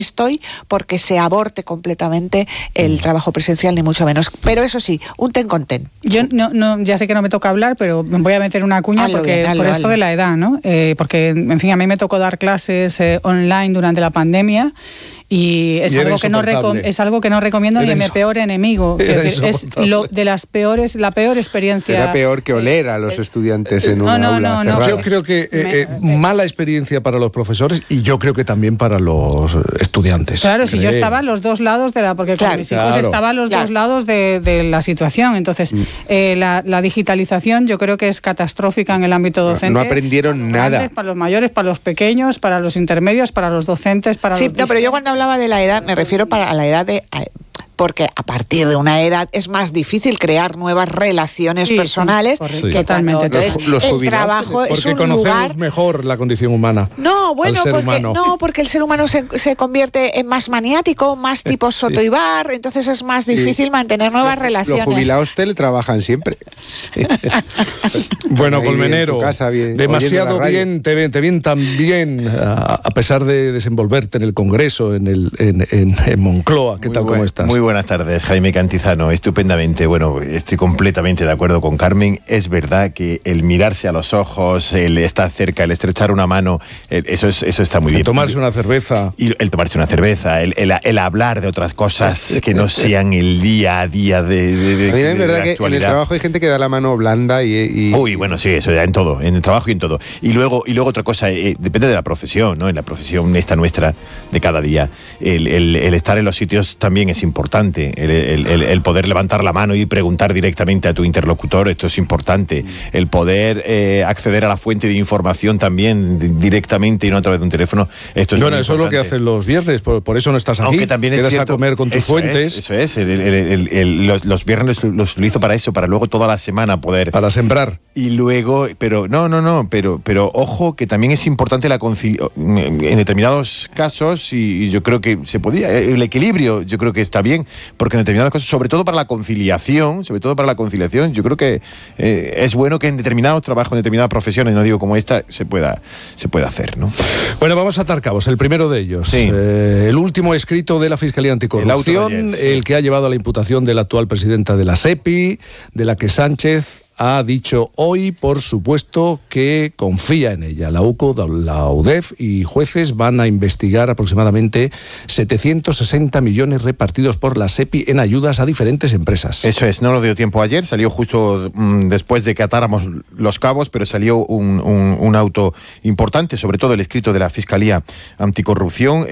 estoy porque se aborte completamente el trabajo presencial, ni mucho menos. Pero eso sí, un ten con ten. Yo no, ya sé que no me toca hablar, pero me voy a meter una cuña porque por esto de la edad, ¿no? Porque, en fin, a mí me tocó dar clases online durante la pandemia. Y es algo que no recomiendo ni a mi peor enemigo. Es la peor experiencia. Era peor que oler a los estudiantes en una aula cerrada. Yo creo que mala experiencia para los profesores y yo creo que también para los estudiantes. Claro, si yo estaba a los dos lados porque con mis hijos estaba a los dos lados de la situación. Entonces, la digitalización yo creo que es catastrófica en el ámbito docente. No aprendieron nada. Para los mayores, para los pequeños, para los intermedios, para los docentes, para los... pero yo cuando hablaba de la edad, me refiero a la edad de... Porque a partir de una edad es más difícil crear nuevas relaciones personales. Sí, totalmente. Entonces, el trabajo es un lugar... Porque conocemos mejor la condición humana. Porque el ser humano se convierte en más maniático, más tipo Soto y Bar, entonces es más difícil mantener nuevas relaciones. Los jubilados teletrabajan siempre. Sí. Bueno, Colmenero, demasiado bien, te ven tan bien, a pesar de desenvolverte en el Congreso, en Moncloa. ¿Qué tal, cómo estás? Muy buenas tardes, Jaime Cantizano, estupendamente. Bueno, estoy completamente de acuerdo con Carmen. Es verdad que el mirarse a los ojos, el estar cerca, el estrechar una mano, eso está muy bien. El tomarse una cerveza. Y el tomarse una cerveza, el hablar de otras cosas que no sean el día a día de a mí es verdad que en el trabajo hay gente que da la mano blanda y... Uy, bueno, sí, eso ya en todo, en el trabajo y en todo. Y luego otra cosa, depende de la profesión, ¿no? En la profesión esta nuestra de cada día, el estar en los sitios también es importante. El poder levantar la mano y preguntar directamente a tu interlocutor, esto es importante. El poder acceder a la fuente de información también directamente y no a través de un teléfono, esto es muy eso importante. Es lo que hacen los viernes, por eso no estás aquí. Aunque también quedas es cierto, a comer con tus fuentes. Eso es, los viernes los utilizo para eso, para luego toda la semana poder... Para sembrar. Y luego, pero ojo, que también es importante la conciliación en determinados casos, y yo creo que se podía, el equilibrio yo creo que está bien, porque en determinadas cosas, sobre todo para la conciliación, yo creo que es bueno que en determinados trabajos, en determinadas profesiones, no digo como esta, se pueda hacer, ¿no? Bueno, vamos a atar cabos. El primero de ellos, sí. El último escrito de la Fiscalía Anticorrupción, el que ha llevado a la imputación de la actual presidenta de la SEPI, de la que Sánchez ha dicho hoy, por supuesto, que confía en ella. La UCO, la UDEF y jueces van a investigar aproximadamente 760 millones repartidos por la SEPI en ayudas a diferentes empresas. Eso es, no nos dio tiempo ayer, salió justo después de que atáramos los cabos, pero salió un auto importante, sobre todo el escrito de la Fiscalía Anticorrupción.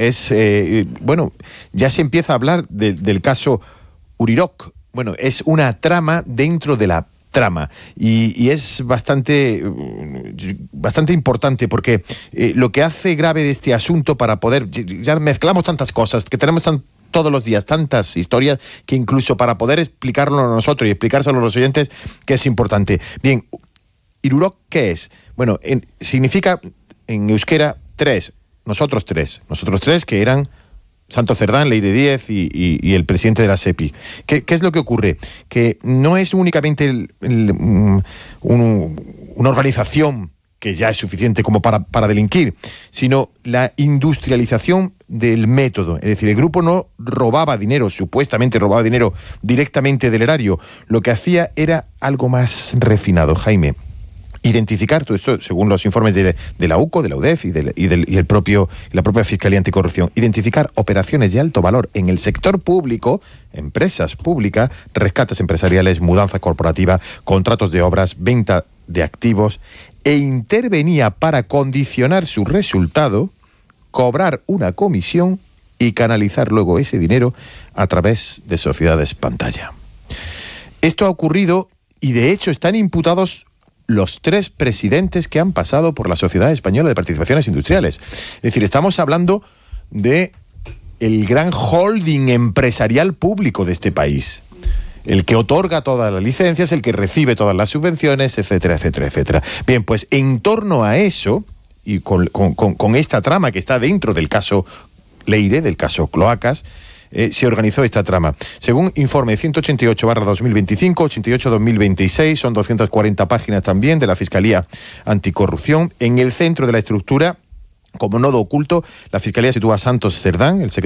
Ya se empieza a hablar del caso Uriroc. Bueno, es una trama dentro de la trama y es bastante importante porque lo que hace grave de este asunto, para poder, ya mezclamos tantas cosas que tenemos todos los días, tantas historias, que incluso para poder explicarlo a nosotros y explicárselo a los oyentes, que es importante. Bien, Uriroc, ¿qué es? Bueno, significa en euskera nosotros tres que eran Santos Cerdán, Leire Díez y el presidente de la SEPI. ¿Qué es lo que ocurre? Que no es únicamente una organización que ya es suficiente como para delinquir, sino la industrialización del método. Es decir, el grupo no robaba dinero, supuestamente robaba dinero directamente del erario. Lo que hacía era algo más refinado, Jaime. Identificar todo esto, según los informes de la UCO, de la UDEF y la propia Fiscalía Anticorrupción, identificar operaciones de alto valor en el sector público, empresas públicas, rescates empresariales, mudanza corporativa, contratos de obras, venta de activos, e intervenía para condicionar su resultado, cobrar una comisión y canalizar luego ese dinero a través de sociedades pantalla. Esto ha ocurrido y de hecho están imputados los 3 presidentes que han pasado por la Sociedad Española de Participaciones Industriales. Es decir, estamos hablando de el gran holding empresarial público de este país. El que otorga todas las licencias, el que recibe todas las subvenciones, etcétera, etcétera, etcétera. Bien, pues en torno a eso, y con esta trama que está dentro del caso Leire, del caso Cloacas, se organizó esta trama. Según informe 188/2025, 88/2026, son 240 páginas también de la Fiscalía Anticorrupción. En el centro de la estructura, como nodo oculto, la Fiscalía sitúa a Santos Cerdán, el secretario